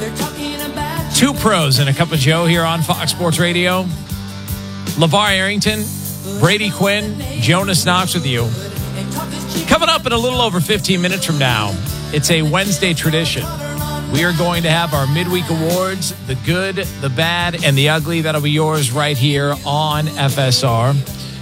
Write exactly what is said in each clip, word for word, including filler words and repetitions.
Two pros and a cup of Joe here on Fox Sports Radio. LeVar Arrington, Brady Quinn, Jonas Knox with you. Coming up in a little over fifteen minutes from now, it's a Wednesday tradition. We are going to have our midweek awards, the good, the bad, and the ugly. That'll be yours right here on F S R.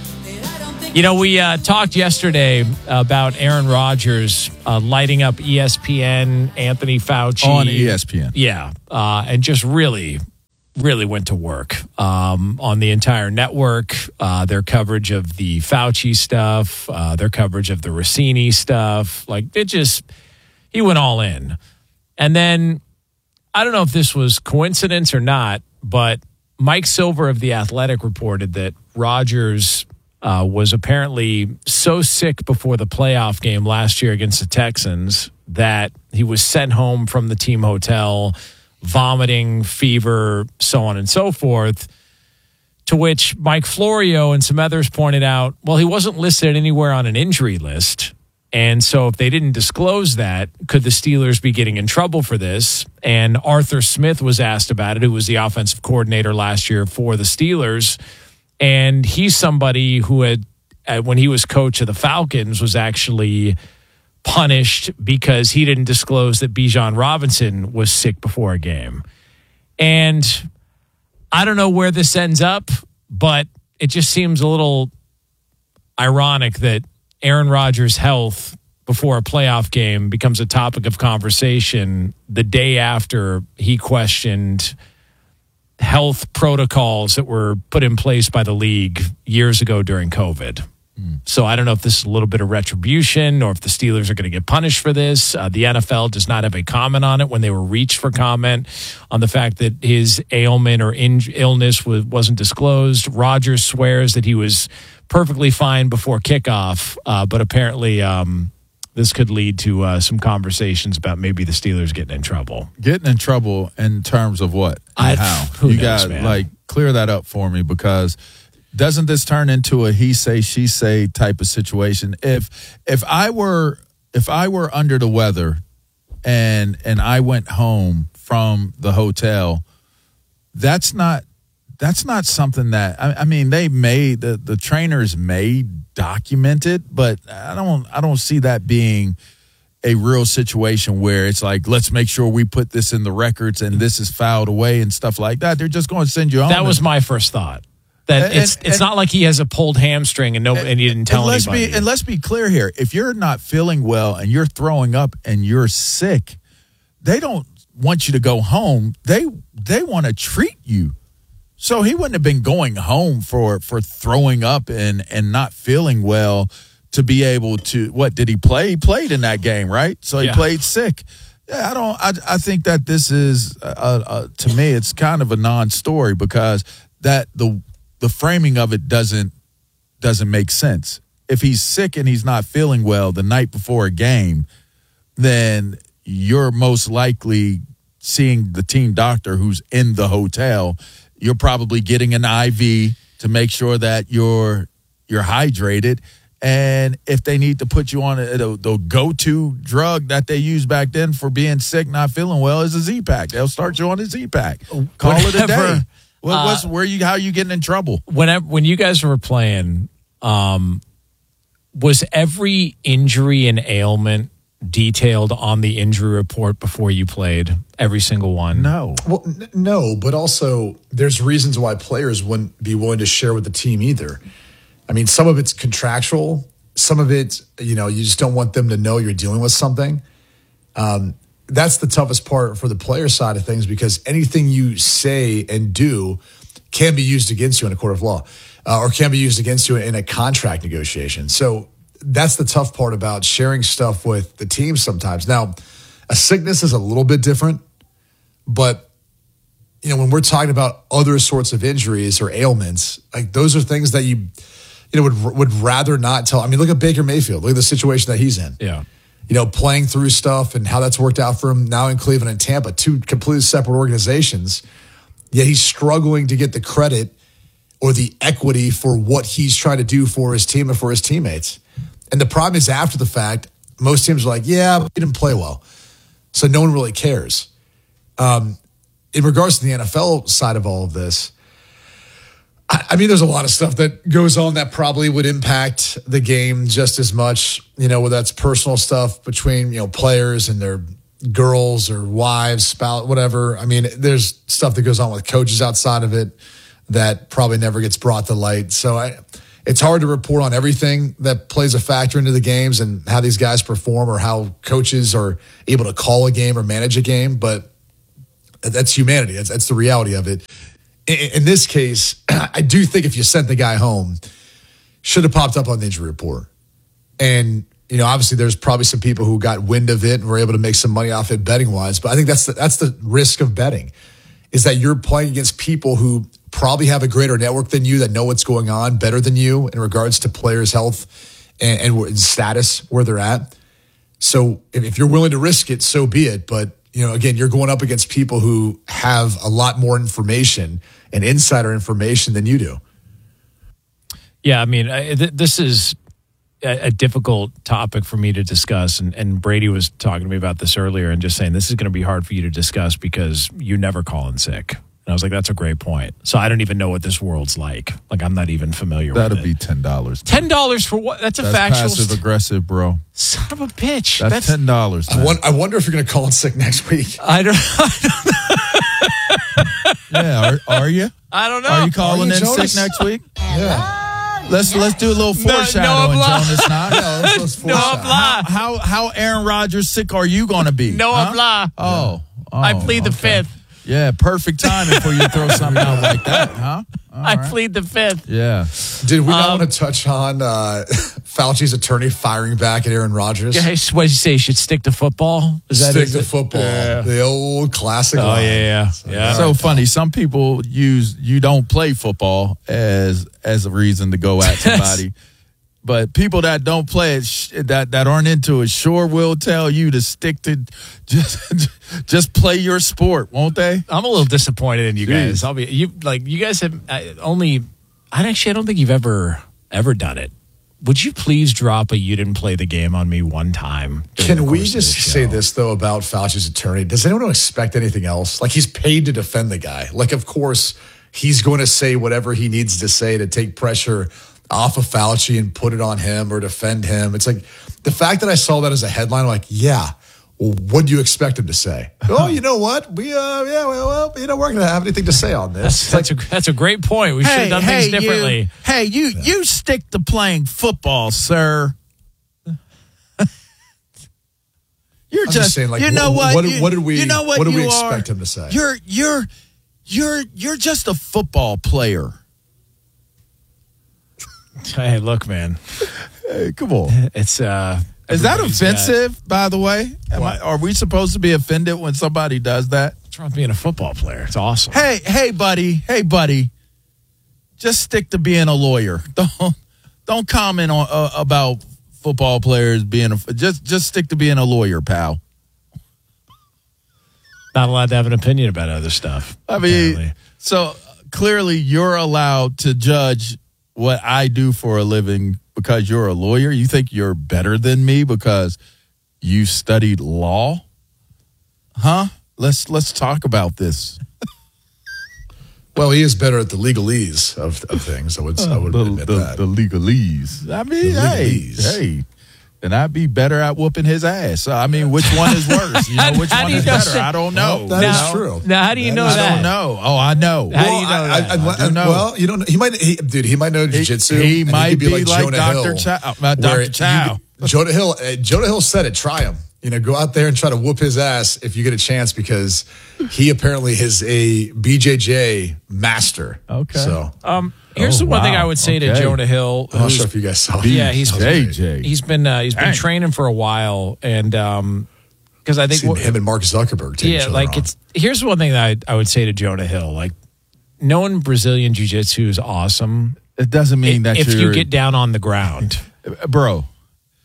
You know, we uh, talked yesterday about Aaron Rodgers uh, lighting up E S P N, Anthony Fauci. On E S P N. Yeah, uh, and just really, really went to work um, on the entire network, uh, their coverage of the Fauci stuff, uh, their coverage of the Rossini stuff. Like, it just, he went all in. And then, I don't know if this was coincidence or not, but Mike Silver of The Athletic reported that Rodgers uh, was apparently so sick before the playoff game last year against the Texans that he was sent home from the team hotel, vomiting, fever, so on and so forth, to which Mike Florio and some others pointed out, well, he wasn't listed anywhere on an injury list. And so if they didn't disclose that, could the Steelers be getting in trouble for this? And Arthur Smith was asked about it, who was the offensive coordinator last year for the Steelers. And he's somebody who had, when he was coach of the Falcons, was actually punished because he didn't disclose that Bijan Robinson was sick before a game. And I don't know where this ends up, but it just seems a little ironic that Aaron Rodgers' health before a playoff game becomes a topic of conversation the day after he questioned health protocols that were put in place by the league years ago during COVID. Mm. So I don't know if this is a little bit of retribution or if the Steelers are going to get punished for this. Uh, the N F L does not have a comment on it when they were reached for comment on the fact that his ailment or in- illness was, wasn't disclosed. Rodgers swears that he was perfectly fine before kickoff, uh, but apparently um, this could lead to uh, some conversations about maybe the Steelers getting in trouble. Getting in trouble in terms of what? I, how? Who you knows, got man. like clear that up for me, because doesn't this turn into a he say she say type of situation? If if I were if I were under the weather and and I went home from the hotel, that's not that's not something that I, I mean they may the, the trainers may document it, but I don't I don't see that being a real situation where it's like, let's make sure we put this in the records and this is filed away and stuff like that. They're just going to send you home. That was my first thought. That And- it's and- it's not like he has a pulled hamstring and no and he didn't tell and let's anybody. Be, and let's be clear here. If you're not feeling well and you're throwing up and you're sick, they don't want you to go home. They they want to treat you. So he wouldn't have been going home for, for throwing up and, and not feeling well to be able to, what, did he play? He played in that game, right? So he Yeah. played sick. Yeah, I don't, I, I think that this is, uh, uh, to me, it's kind of a non-story because that the, the framing of it doesn't, doesn't make sense. If he's sick and he's not feeling well the night before a game, then you're most likely seeing the team doctor who's in the hotel. You're probably getting an I V to make sure that you're you're hydrated. And if they need to put you on a, the, the go-to drug that they used back then for being sick, not feeling well, is a Z-Pack. They'll start you on a Z-Pack. Call it a day. Whenever, What, what's, uh, where you? How are you getting in trouble? Whenever when you guys were playing, um, was every injury and ailment detailed on the injury report before you played? Every single one? No. Well, n- no, but also there's reasons why players wouldn't be willing to share with the team either. I mean, some of it's contractual. Some of it, you know, you just don't want them to know you're dealing with something. Um, that's the toughest part for the player side of things, because anything you say and do can be used against you in a court of law uh, or can be used against you in a contract negotiation. So that's the tough part about sharing stuff with the team sometimes. Now, a sickness is a little bit different, but you know, when we're talking about other sorts of injuries or ailments, like those are things that you, you know, would would rather not tell. I mean, look at Baker Mayfield. Look at the situation that he's in. Yeah. You know, playing through stuff and how that's worked out for him now in Cleveland and Tampa, two completely separate organizations. Yet he's struggling to get the credit or the equity for what he's trying to do for his team and for his teammates. And the problem is, after the fact, most teams are like, yeah, but he didn't play well, so no one really cares. Um, in regards to the N F L side of all of this, I, I mean, there's a lot of stuff that goes on that probably would impact the game just as much, you know, whether that's personal stuff between, you know, players and their girls or wives, spouse, whatever. I mean, there's stuff that goes on with coaches outside of it that probably never gets brought to light. So I, it's hard to report on everything that plays a factor into the games and how these guys perform or how coaches are able to call a game or manage a game. But that's humanity. That's, that's the reality of it. In, in this case, I do think if you sent the guy home, should have popped up on the injury report. And, you know, obviously there's probably some people who got wind of it and were able to make some money off it betting wise. But I think that's the, that's the risk of betting, is that you're playing against people who probably have a greater network than you, that know what's going on better than you in regards to players' health and, and status where they're at. So if, if you're willing to risk it, so be it. But, you know, again, you're going up against people who have a lot more information and insider information than you do. Yeah, I mean, I, th- this is a, a difficult topic for me to discuss. And, and Brady was talking to me about this earlier and just saying this is going to be hard for you to discuss because you never call in sick. And I was like, that's a great point. So I don't even know what this world's like. Like, I'm not even familiar That'll with it. be ten dollars. ten dollars for what? That's a That's factual. passive st- aggressive, bro. Son of a bitch. That's, That's ten dollars. I, won- I wonder if you're going to call in sick next week. I don't, I don't Yeah, are, are you? I don't know. Are you calling Are you, in Jonas? sick next week? Yeah. Let's let's do a little No, foreshadowing, no, I'm Jonas. Now. No, let's- let's No, force I'm that. lying. How how Aaron Rodgers sick are you going to be? No, huh? I'm lying. Oh, oh, I plead the okay. fifth. Yeah, perfect timing for you to throw something out like that, huh? All I right. plead the fifth. Yeah. Did we not Um, want to touch on uh, Fauci's attorney firing back at Aaron Rodgers? Yeah, what did you say? You should stick to football? Is that Stick is to it? football. Yeah. The old classic Oh, line. yeah, yeah. yeah. So funny. Some people use you don't play football as as a reason to go at somebody. But people that don't play it, sh- that that aren't into it, sure will tell you to stick to just just play your sport, won't they? I'm a little disappointed in you Jeez. guys. I'll be you like you guys have I, only. I actually I don't think you've ever ever done it. Would you please drop a you didn't play the game on me one time? during the Can we course of just this say show? this, though, about Fauci's attorney? Does anyone expect anything else? Like, he's paid to defend the guy. Like, of course, he's going to say whatever he needs to say to take pressure off of Fauci and put it on him or defend him. It's like the fact that I saw that as a headline, I'm like, yeah, well, what do you expect him to say? Oh, you know what? We, uh, yeah, well, well you know, we're going to have anything to say on this. That's, that's a that's a great point. We should have done things differently. You, hey, you you stick to playing football, sir. You're I'm just, just saying, like, you know what- what? what- you, what did we- you know what, what did we you expect are? him to say? You're you're you're you're just a football player. Hey, look, man. Hey, come on. It's uh. Is that everybody's got- offensive, by the way? Am I, are we supposed to be offended when somebody does that? What's wrong with being a football player? It's awesome. Hey, hey, buddy. Hey, buddy. Just stick to being a lawyer. Don't don't comment on uh, about football players being a just just stick to being a lawyer, pal. Not allowed to have an opinion about other stuff. I mean, apparently. so clearly you're allowed to judge what I do for a living because you're a lawyer. You think you're better than me because you studied law? Huh? Let's let's talk about this. Well, he is better at the legalese of, of things. I would, I would the, admit the, that. the legalese. I mean, The hey, legalese. hey, then I'd be better at whooping his ass. So, I mean, which one is worse? You know, which How one do you is know better? that? I don't know. That you is know? true. Now, how do you That know is that? I don't know. Oh, I know. How do you know I, that? I, I, I do know. Well, you don't. He might, he, dude. He might know He, jiu-jitsu. he and might could be, like, Jonah Doctor Hill, Chow. Uh, where Doctor you Chow. could- Jonah Hill. Uh, Jonah Hill said it. Try him. You know, go out there and try to whoop his ass if you get a chance because he apparently is a B J J master. Okay. So Um, here's Oh, the one thing wow. I would say to Okay. Jonah Hill. I'm not who's- sure if you guys saw. it. Yeah, he's J J. he's been uh, he's been Dang. training for a while, and um, because I think Seen what- him and Mark Zuckerberg. take each yeah, other like on. it's here's one thing that I, I would say to Jonah Hill, like knowing Brazilian jiu-jitsu is awesome It doesn't mean that if you're, you get down on the ground. bro.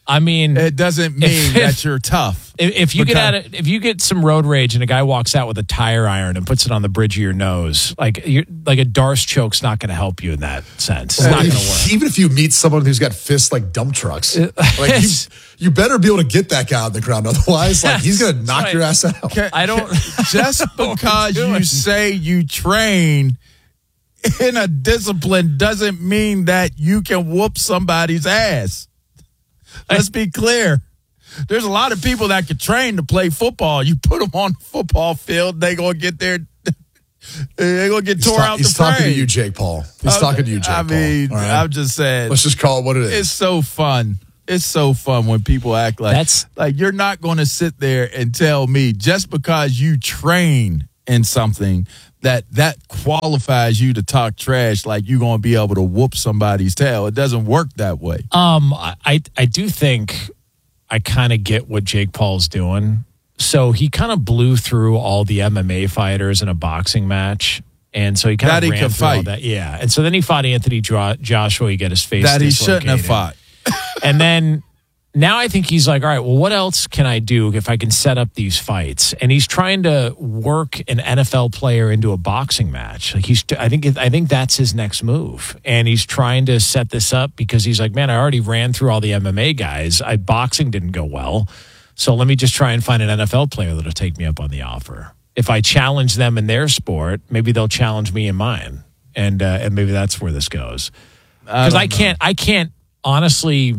I mean, it doesn't mean if, that you're tough. If, if you because, get at it, if you get some road rage and a guy walks out with a tire iron and puts it on the bridge of your nose, like you're, like a Darce choke's not going to help you in that sense. It's well, not going to work. Even if you meet someone who's got fists like dump trucks, like you, you better be able to get that guy on the ground. Otherwise, like he's going to knock right. your ass out. Can, I don't. Just because you say you train in a discipline doesn't mean that you can whoop somebody's ass. Let's be clear. There's a lot of people that can train to play football. You put them on the football field, they gonna get their, they gonna get He's tore ta- out the He's frame. talking to you, Jake Paul. He's uh, talking to you, Jake I Paul. mean, All right? I'm just saying. Let's just call it what it is. It's so fun. It's so fun when people act like That's like you're not going to sit there and tell me just because you train in something that that qualifies you to talk trash like you're going to be able to whoop somebody's tail. It doesn't work that way. Um, I I do think I kind of get what Jake Paul's doing. So he kind of blew through all the M M A fighters in a boxing match. And so he kind That of he ran could through all fight. that. Yeah. And so then he fought Anthony Jo- Joshua. He got his face That he shouldn't have dislocated. fought. And then now I think he's like, all right, well, what else can I do if I can set up these fights? And he's trying to work an N F L player into a boxing match. Like he's, I think, I think that's his next move. And he's trying to set this up because he's like, man, I already ran through all the M M A guys. I boxing didn't go well, so let me just try and find an N F L player that'll take me up on the offer. If I challenge them in their sport, maybe they'll challenge me in mine, and uh, and maybe that's where this goes. Because I, I can't, I can't honestly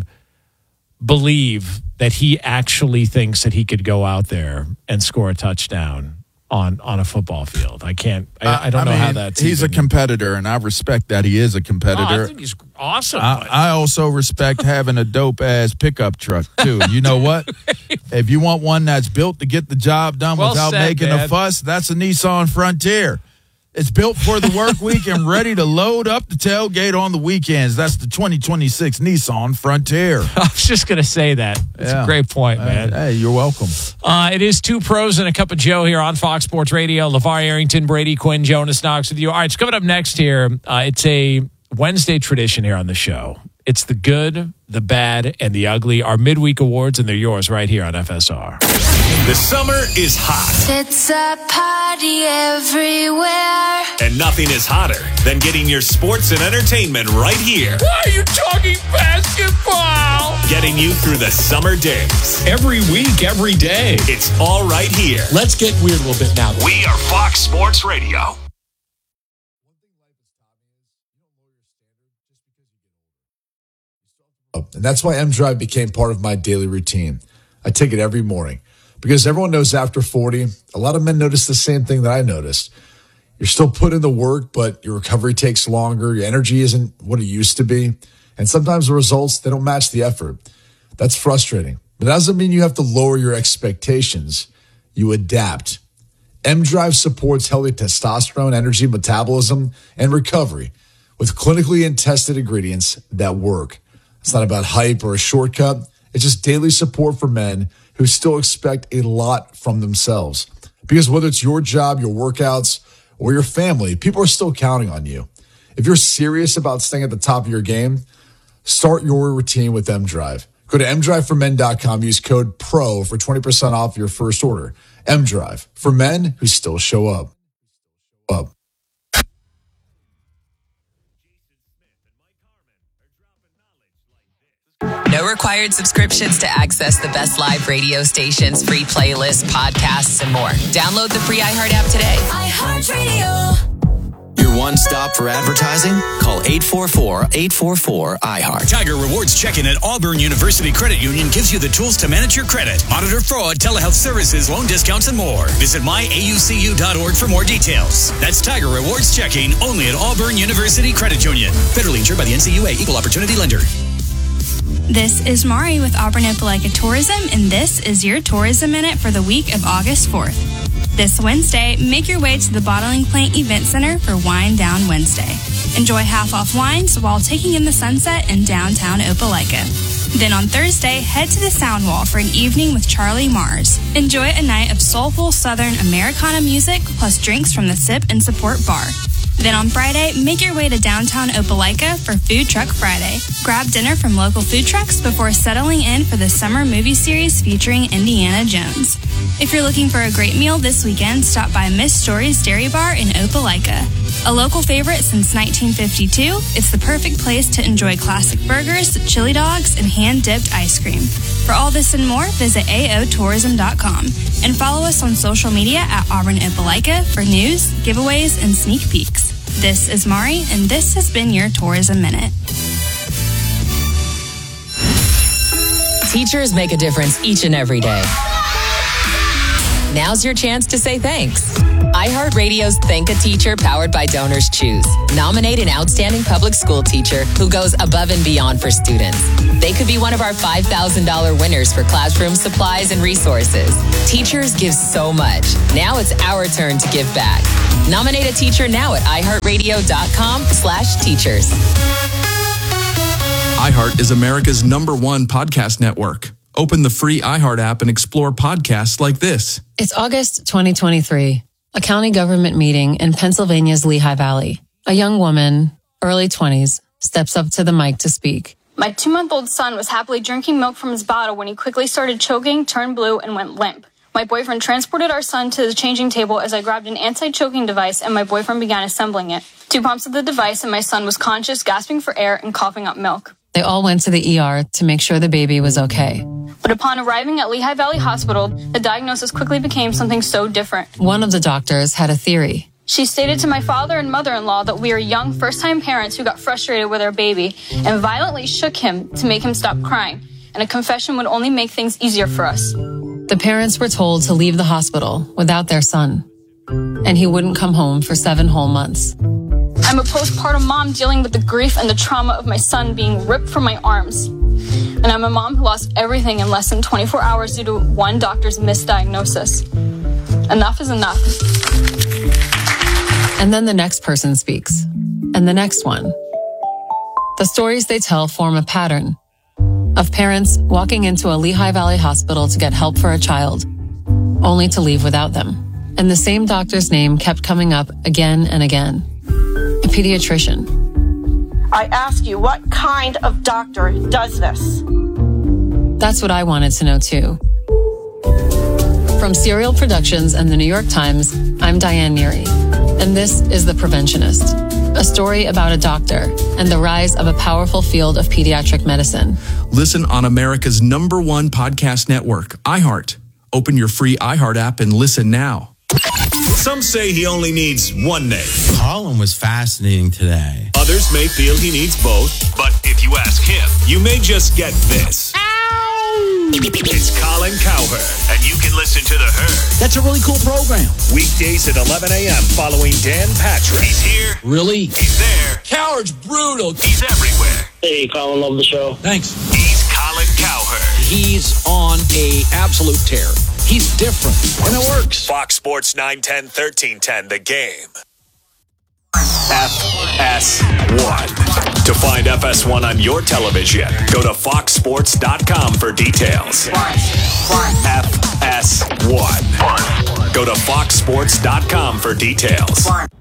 believe that he actually thinks that he could go out there and score a touchdown on on a football field. I can't. I, I don't I know mean, how that's. He's even, a competitor, and I respect that he is a Oh, competitor. I think he's awesome. I, I also respect having a dope ass pickup truck too. You know what? If you want one that's built to get the job done Well without said, making man. a fuss, that's a Nissan Frontier. It's built for the work week and ready to load up the tailgate on the weekends. That's the twenty twenty-six Nissan Frontier. I was just going to say that. It's Yeah. a great point, man. Hey, you're welcome. Uh, it is Two Pros and a Cup of Joe here on Fox Sports Radio. LeVar Arrington, Brady Quinn, Jonas Knox with you. All right, so coming up next here, uh, it's a Wednesday tradition here on the show. It's the good, the bad, and the ugly. Our midweek awards, and they're yours right here on F S R. The summer is hot, It's a party everywhere. and nothing is hotter than getting your sports and entertainment right here. Why are you talking basketball? Getting you through the summer days. Every week, every day. It's all right here. Let's get weird a little bit now. We are Fox Sports Radio. And that's why M Drive became part of my daily routine. I take it every morning because everyone knows after forty, a lot of men notice the same thing that I noticed. You're still putting in the work, but your recovery takes longer. Your energy isn't what it used to be. And sometimes the results, they don't match the effort. That's frustrating. But that doesn't mean you have to lower your expectations. You adapt. M Drive supports healthy testosterone, energy, metabolism, and recovery with clinically and tested ingredients that work. It's not about hype or a shortcut. It's just daily support for men who still expect a lot from themselves. Because whether it's your job, your workouts, or your family, people are still counting on you. If you're serious about staying at the top of your game, start your routine with M Drive. Go to m drive for men dot com. Use code PRO for twenty percent off your first order. M Drive, for men who still show up. Up. No required subscriptions to access the best live radio stations, free playlists, podcasts, and more. Download the free iHeart app today. iHeartRadio. Your one stop for advertising? Call eight four four, eight four four, iHeart. Tiger Rewards Checking at Auburn University Credit Union gives you the tools to manage your credit, monitor fraud, telehealth services, loan discounts, and more. Visit my A U C U dot org for more details. That's Tiger Rewards Checking, only at Auburn University Credit Union. Federally insured by the N C U A, Equal Opportunity Lender. This is Mari with Auburn Opelika Tourism, and this is your Tourism Minute for the week of August fourth. This Wednesday, make your way to the Bottling Plant Event Center for Wine Down Wednesday. Enjoy half-off wines while taking in the sunset in downtown Opelika. Then on Thursday, head to the Sound Wall for an evening with Charlie Mars. Enjoy a night of soulful Southern Americana music plus drinks from the Sip and Support Bar. Then on Friday, make your way to downtown Opelika for Food Truck Friday. Grab dinner from local food trucks before settling in for the summer movie series featuring Indiana Jones. If you're looking for a great meal this weekend, stop by Miss Story's Dairy Bar in Opelika. A local favorite since nineteen fifty-two, it's the perfect place to enjoy classic burgers, chili dogs, and hand-dipped ice cream. For all this and more, visit A O tourism dot com and follow us on social media at Auburn Opelika for news, giveaways, and sneak peeks. This is Mari, and this has been your Tourism Minute. Teachers make a difference each and every day. Now's your chance to say thanks. iHeartRadio's Thank a Teacher, powered by Donors Choose. Nominate an outstanding public school teacher who goes above and beyond for students. They could be one of our five thousand dollars winners for classroom supplies and resources. Teachers give so much. Now it's our turn to give back. Nominate a teacher now at iHeartRadio.com slash teachers. iHeart is America's number one podcast network. Open the free iHeart app and explore podcasts like this. It's August twenty twenty-three. A county government meeting in Pennsylvania's Lehigh Valley. A young woman, early twenties, steps up to the mic to speak. My two-month-old son was happily drinking milk from his bottle when he quickly started choking, turned blue, and went limp. My boyfriend transported our son to the changing table as I grabbed an anti-choking device and my boyfriend began assembling it. Two pumps of the device and my son was conscious, gasping for air, and coughing up milk. They all went to the E R to make sure the baby was okay. But upon arriving at Lehigh Valley Hospital, the diagnosis quickly became something so different. One of the doctors had a theory. She stated to my father and mother-in-law that we are young first-time parents who got frustrated with our baby and violently shook him to make him stop crying, and a confession would only make things easier for us. The parents were told to leave the hospital without their son, and he wouldn't come home for seven whole months. I'm a postpartum mom dealing with the grief and the trauma of my son being ripped from my arms. And I'm a mom who lost everything in less than twenty-four hours due to one doctor's misdiagnosis. Enough is enough. And then the next person speaks, and the next one. The stories they tell form a pattern of parents walking into a Lehigh Valley hospital to get help for a child, only to leave without them. And the same doctor's name kept coming up again and again. A pediatrician. I ask you, what kind of doctor does this? That's what I wanted to know too. From Serial Productions and the New York Times, I'm Diane Neary, and this is The Preventionist, a story about a doctor and the rise of a powerful field of pediatric medicine. Listen on America's number one podcast network, iHeart. Open your free iHeart app and listen now. Some say he only needs one name. Colin was fascinating today. Others may feel he needs both, but if you ask him, you may just get this. Ow! It's Colin Cowherd, and you can listen to The Herd. That's a really cool program. Weekdays at eleven a.m. following Dan Patrick. He's here. Really? He's there. Cowherd's brutal. He's everywhere. Hey, Colin, love the show. Thanks. He's Colin Cowherd. He's on a absolute tear. He's different, and it works. Fox Sports nine ten, thirteen ten, The Game. F S one. To find F S one on your television, go to fox sports dot com for details. F S one. Go to fox sports dot com for details.